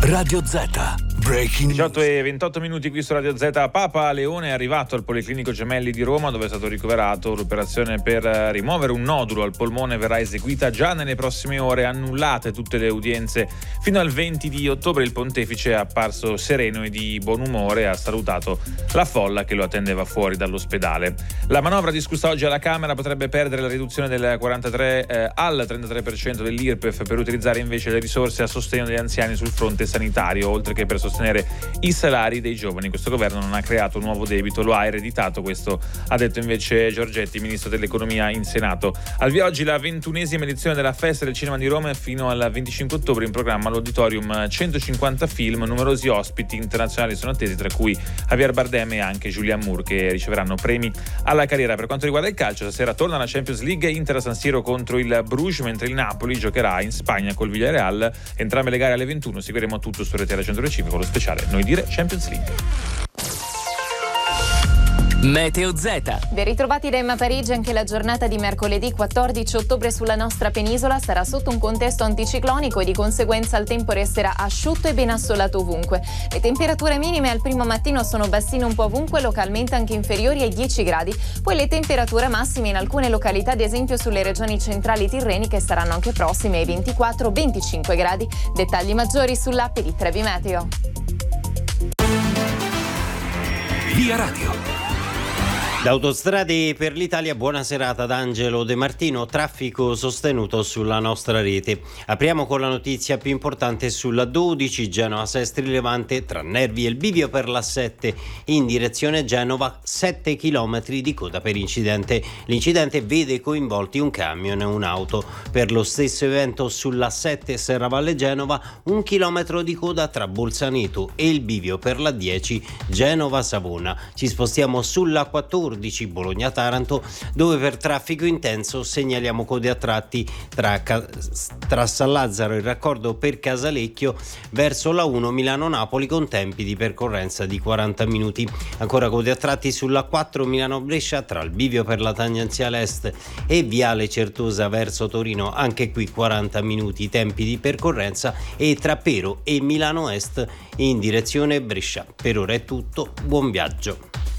Radio Z. Breaking 18:28 qui su Radio Z. Papa Leone è arrivato al Policlinico Gemelli di Roma, dove è stato ricoverato. L'operazione per rimuovere un nodulo al polmone verrà eseguita già nelle prossime ore. Annullate tutte le udienze fino al 20 di ottobre. Il pontefice è apparso sereno e di buon umore, ha salutato la folla che lo attendeva fuori dall'ospedale. La manovra discussa oggi alla Camera potrebbe perdere la riduzione del 43 al 33% dell'IRPEF per utilizzare invece le risorse a sostegno degli anziani sul fronte sanitario, oltre che per sostenere i salari dei giovani. Questo governo non ha creato un nuovo debito, lo ha ereditato. Questo ha detto invece Giorgetti, ministro dell'economia in Senato. Al via oggi la 21esima edizione della Festa del Cinema di Roma. Fino al 25 ottobre in programma all'Auditorium 150 film, numerosi ospiti internazionali sono attesi, tra cui Javier Bardem e anche Julianne Moore, che riceveranno premi alla carriera. Per quanto riguarda il calcio, stasera torna la Champions League, Inter a San Siro contro il Bruges, mentre il Napoli giocherà in Spagna col Villarreal. Entrambe le gare alle 21. Seguiremo tutto su RTL 105 con lo speciale Noi dire Champions League. Meteo Z. Ben ritrovati da Emma Parigi. Anche la giornata di mercoledì 14 ottobre sulla nostra penisola sarà sotto un contesto anticiclonico e di conseguenza il tempo resterà asciutto e ben assolato ovunque. Le temperature minime al primo mattino sono bassine un po' ovunque, localmente anche inferiori ai 10 gradi. Poi le temperature massime in alcune località, ad esempio sulle regioni centrali tirreniche, saranno anche prossime ai 24-25 gradi. Dettagli maggiori sull'app di Trevi Meteo. Via Radio. Da Autostrade per l'Italia, buona serata da Angelo De Martino. Traffico sostenuto sulla nostra rete. Apriamo con la notizia più importante sulla 12 Genova-Sestri Levante, tra Nervi e il bivio per la 7 in direzione Genova, 7 km di coda per incidente. L'incidente vede coinvolti un camion e un'auto. Per lo stesso evento sulla 7 Serravalle Genova, 1 chilometro di coda tra Bolzaneto e il bivio per la 10 Genova-Savona. Ci spostiamo sulla 14 Bologna-Taranto, dove per traffico intenso segnaliamo code a tratti tra San Lazzaro e il raccordo per Casalecchio verso la 1 Milano-Napoli con tempi di percorrenza di 40 minuti. Ancora code a tratti sulla 4 Milano-Brescia tra il bivio per la tangenziale est e Viale Certosa verso Torino, anche qui 40 minuti tempi di percorrenza, e tra Pero e Milano Est in direzione Brescia. Per ora è tutto, buon viaggio.